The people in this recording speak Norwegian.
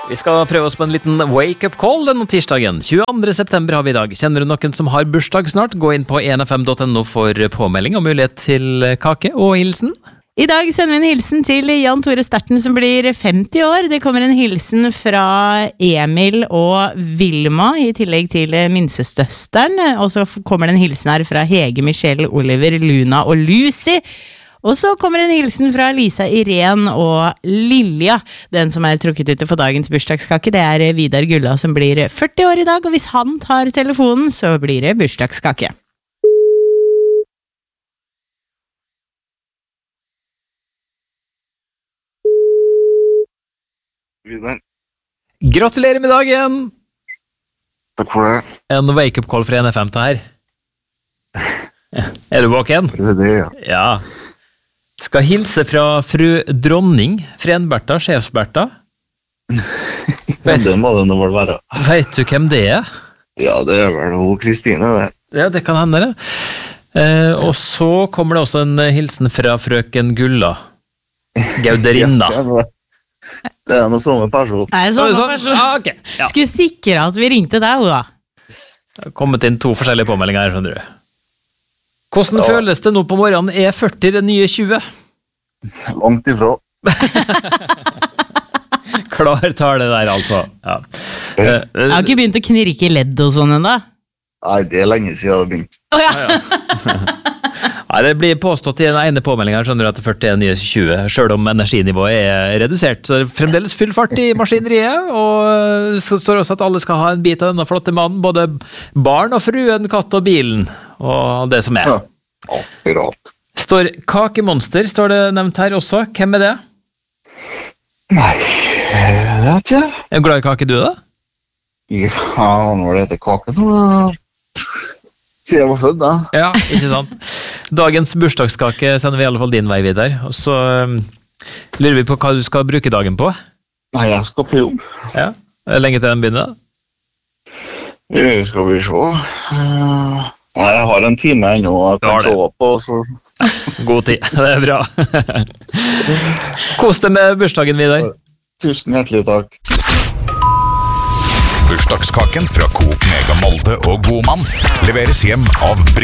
Vi skal prøve oss på en liten wake-up call denne tirsdagen. 22. september har vi I dag. Kjenner du noen som har bursdag snart? Gå inn på 1fm.no for påmelding og mulighet til kake og hilsen. I dag sender vi en hilsen til Jan Tore Sterten som blir 50 år. Det kommer en hilsen fra Emil og Vilma I tillegg til minstesøsteren. Og så kommer det en hilsen her fra Hege, Michelle, Oliver, Luna og Lucy. Og så kommer en hilsen fra Lisa, Irene og Lilja. Den som trukket ut for dagens bursdagskake, det Vidar Gulla som blir 40 år I dag. Og hvis han tar telefonen, så blir det bursdagskake. Vidar. Gratulerer med dagen! Takk for det. En wake-up call fra NFM til her. Du våken? Det, ja. Ja. Skal hilse fra fru Dronning, Frenberta, Sjefsberta. Den må det nå vel være. Vet du hvem det Ja, det vel hun Kristine, det. Ja, det kan hende det. Og så kommer det også en hilsen fra frøken Gulla. Gauderinna. Ja, det noe sånne person. Sånn person. Ah, okay. Ja. Skulle sikre at vi ringte deg, da. Det har kommet inn 2 forskjellige påmeldinger her, skjønner du. Hvordan føles det nå på morgenen? 40 det nye 20? Langt ifra. Klar tale der, altså. Ja. Jeg har ikke begynt å knirke I ledd og sånn enda. Nei, det lenge siden jeg har begynt. Ja, det blir påstått I den ene påmeldingen, skjønner du, at 40 er nye 20, selv om energinivået redusert. Så det fremdeles full fart I maskineriet, og så står også at alle skal ha en bit av denne flotte mannen, både barn og fruen, katt og bilen, og det som Ja, akkurat. Står kakemonster, står det nevnt her også. Hvem det? Nei, det vet jeg. Du glad I kake du da? Ja, når det heter kake nå, siden jeg var født da. Ja, ikke sant. Dagens bursdagskake sender vi I alle fall din vei videre, og så lurer vi på hva du skal bruke dagen på. Nei, jeg skal på jobb. Ja, lenge til den begynner da? Skal vi se. Nei, jeg har en time ennå jeg kan se på, så... God tid, det bra. Kos deg med bursdagen, Vidar. Tusen hjertelig takk. Bursdagskaken fra Coop Mega Molde og Godmann leveres hjem av